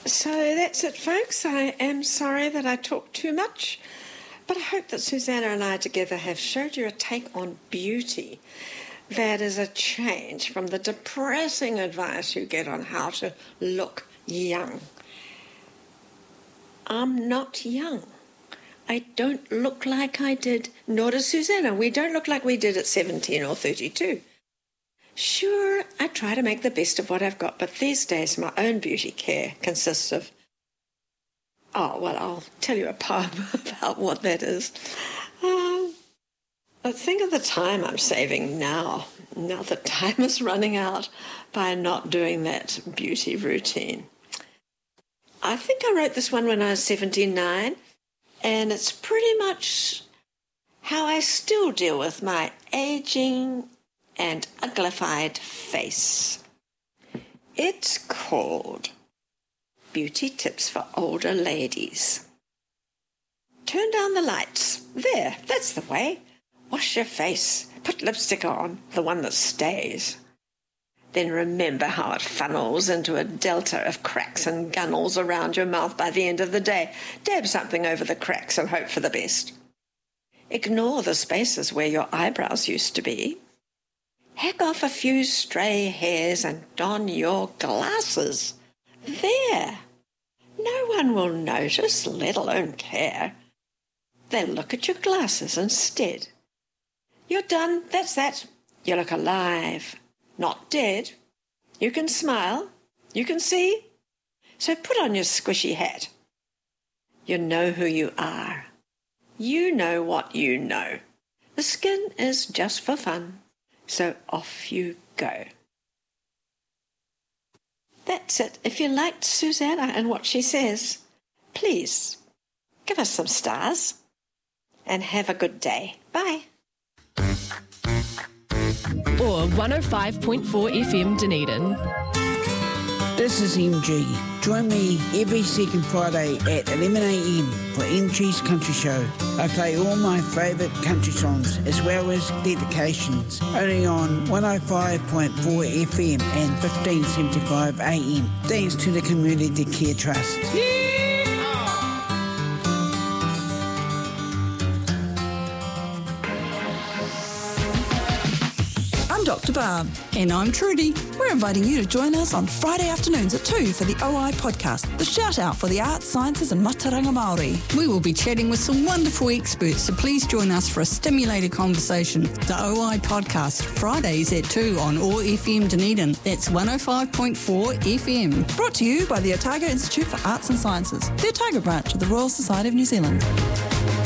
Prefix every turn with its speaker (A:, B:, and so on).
A: So that's it, folks. I am sorry that I talked too much, but I hope that Susanna and I together have showed you a take on beauty that is a change from the depressing advice you get on how to look young. I'm not young. I don't look like I did, nor does Susanna. We don't look like we did at 17 or 32. Sure, I try to make the best of what I've got, but these days my own beauty care consists of... Oh, well, I'll tell you a poem about what that is. But think of the time I'm saving now. Now the time is running out by not doing that beauty routine. I think I wrote this one when I was 79, and it's pretty much how I still deal with my aging and uglified face. It's called Beauty Tips for Older Ladies. Turn down the lights. There, that's the way. Wash your face. Put lipstick on, the one that stays. Then remember how it funnels into a delta of cracks and gunnels around your mouth by the end of the day. Dab something over the cracks and hope for the best. Ignore the spaces where your eyebrows used to be. Hack off a few stray hairs and don your glasses. There. No one will notice, let alone care. They'll look at your glasses instead. You're done, that's that. You look alive, not dead. You can smile, you can see. So put on your squishy hat. You know who you are. You know what you know. The skin is just for fun. So off you go. That's it. If you liked Susanna and what she says, please give us some stars and have a good day. Bye.
B: Or 105.4 FM Dunedin.
C: This is MG. Join me every second Friday at 11 a.m. for MG's Country Show. I play all my favourite country songs as well as dedications. Only on 105.4 FM and 1575 AM. Thanks to the Community Care Trust.
D: Dr. Barb. And I'm Trudy. We're inviting you to join us on Friday afternoons at 2 for the OI podcast, the shout out for the arts, sciences and Mataranga Māori.
E: We will be chatting with some wonderful experts, so please join us for a stimulated conversation. The OI podcast, Fridays at 2 on OAR FM Dunedin. That's 105.4 FM.
D: Brought to you by the Otago Institute for Arts and Sciences, the Otago branch of the Royal Society of New Zealand.